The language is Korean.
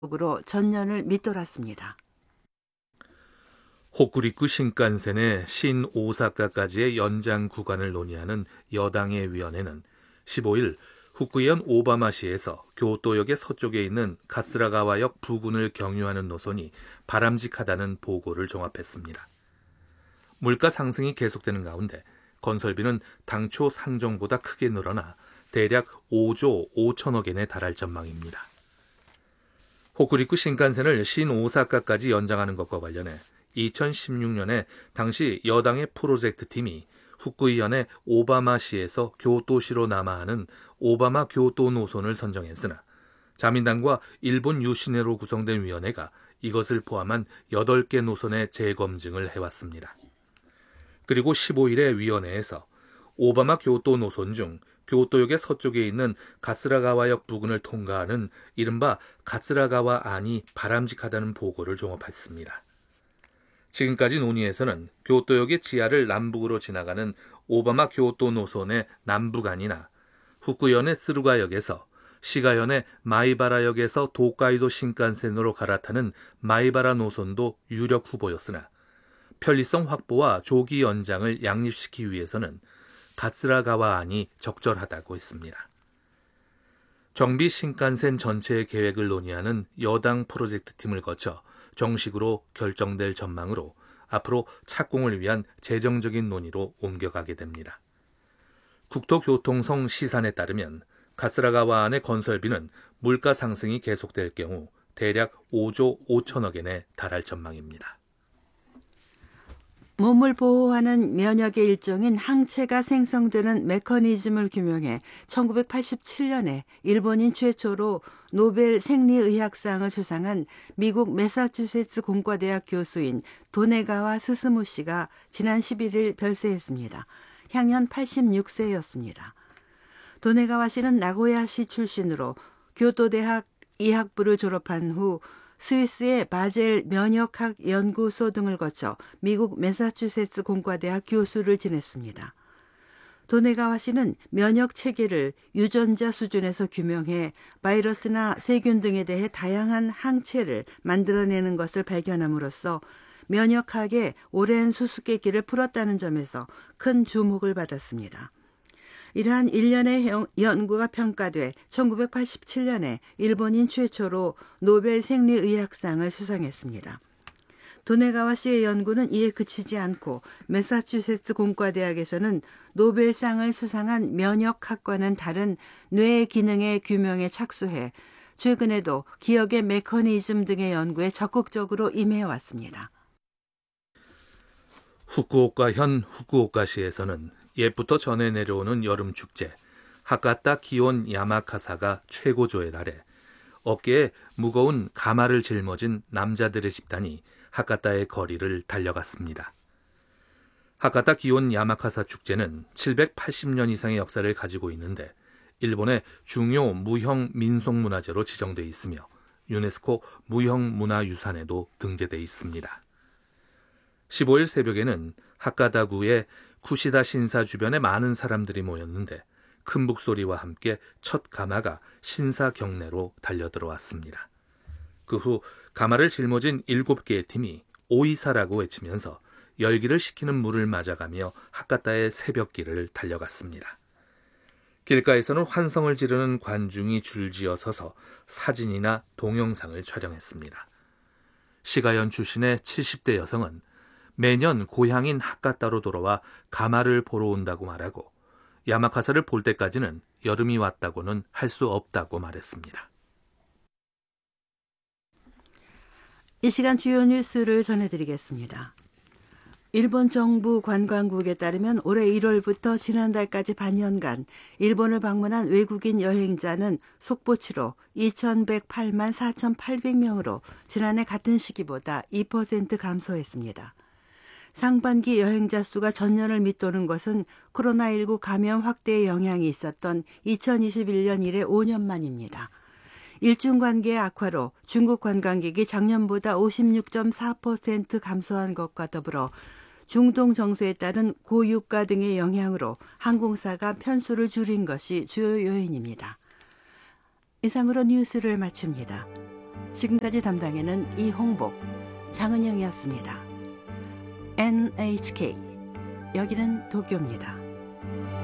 으로 전년을 밑돌았습니다. 호쿠리쿠 신칸센의 신오사카까지의 연장 구간을 논의하는 여당의 위원회는 15일 후쿠이현 오바마시에서 교토역의 서쪽에 있는 가스라가와역 부근을 경유하는 노선이 바람직하다는 보고를 종합했습니다. 물가 상승이 계속되는 가운데 건설비는 당초 상정보다 크게 늘어나 대략 5조 5천억 엔에 달할 전망입니다. 호쿠리쿠 신칸센을 신오사카까지 연장하는 것과 관련해 2016년에 당시 여당의 프로젝트 팀이 후쿠이현의 오바마시에서 교토시로 남하하는 오바마 교토 노선을 선정했으나 자민당과 일본 유신회로 구성된 위원회가 이것을 포함한 8개 노선의 재검증을 해왔습니다. 그리고 15일에 위원회에서 오바마 교토 노선 중 교토역의 서쪽에 있는 가스라가와역 부근을 통과하는 이른바 가스라가와 안이 바람직하다는 보고를 종합했습니다. 지금까지 논의에서는 교토역의 지하를 남북으로 지나가는 오바마 교토 노선의 남북안이나 후쿠이현의 스루가역에서 시가현의 마이바라역에서 도카이도 신칸센으로 갈아타는 마이바라 노선도 유력 후보였으나 편리성 확보와 조기 연장을 양립시키기 위해서는 가스라가와 안이 적절하다고 했습니다. 정비 신칸센 전체의 계획을 논의하는 여당 프로젝트 팀을 거쳐 정식으로 결정될 전망으로 앞으로 착공을 위한 재정적인 논의로 옮겨가게 됩니다. 국토교통성 시산에 따르면 가스라가와 안의 건설비는 물가 상승이 계속될 경우 대략 5조 5천억 엔에 달할 전망입니다. 몸을 보호하는 면역의 일종인 항체가 생성되는 메커니즘을 규명해 1987년에 일본인 최초로 노벨 생리의학상을 수상한 미국 매사추세츠 공과대학 교수인 도네가와 스스무 씨가 지난 11일 별세했습니다. 향년 86세였습니다. 도네가와 씨는 나고야시 출신으로 교토대학 의학부를 졸업한 후 스위스의 바젤 면역학 연구소 등을 거쳐 미국 매사추세츠 공과대학 교수를 지냈습니다. 도네가와 씨는 면역 체계를 유전자 수준에서 규명해 바이러스나 세균 등에 대해 다양한 항체를 만들어내는 것을 발견함으로써 면역학의 오랜 수수께끼를 풀었다는 점에서 큰 주목을 받았습니다. 이러한 일련의 연구가 평가돼 1987년에 일본인 최초로 노벨 생리의학상을 수상했습니다. 도네가와 씨의 연구는 이에 그치지 않고 매사추세츠 공과대학에서는 노벨상을 수상한 면역학과는 다른 뇌 기능의 규명에 착수해 최근에도 기억의 메커니즘 등의 연구에 적극적으로 임해왔습니다. 후쿠오카현 후쿠오카시에서는 옛부터 전해 내려오는 여름 축제 하카타 기온 야마카사가 최고조에 달해 어깨에 무거운 가마를 짊어진 남자들의 집단이 하카타의 거리를 달려갔습니다. 하카타 기온 야마카사 축제는 780년 이상의 역사를 가지고 있는데 일본의 중요 무형 민속문화재로 지정돼 있으며 유네스코 무형문화유산에도 등재돼 있습니다. 15일 새벽에는 하카다구의 쿠시다 신사 주변에 많은 사람들이 모였는데 큰 북소리와 함께 첫 가마가 신사 경내로 달려들어왔습니다. 그 후 가마를 짊어진 7개의 팀이 오이사라고 외치면서 열기를 식히는 물을 맞아가며 하카타의 새벽길을 달려갔습니다. 길가에서는 환성을 지르는 관중이 줄지어 서서 사진이나 동영상을 촬영했습니다. 시가현 출신의 70대 여성은 매년 고향인 하카타로 돌아와 가마를 보러 온다고 말하고 야마카사를 볼 때까지는 여름이 왔다고는 할 수 없다고 말했습니다. 이 시간 주요 뉴스를 전해드리겠습니다. 일본 정부 관광국에 따르면 올해 1월부터 지난달까지 반년간 일본을 방문한 외국인 여행자는 속보치로 2,108만 4,800명으로 지난해 같은 시기보다 2% 감소했습니다. 상반기 여행자 수가 전년을 밑도는 것은 코로나19 감염 확대의 영향이 있었던 2021년 이래 5년 만입니다. 일중 관계의 악화로 중국 관광객이 작년보다 56.4% 감소한 것과 더불어 중동 정세에 따른 고유가 등의 영향으로 항공사가 편수를 줄인 것이 주요 요인입니다. 이상으로 뉴스를 마칩니다. 지금까지 담당에는 이홍복, 장은영이었습니다. NHK, 여기는 도쿄입니다.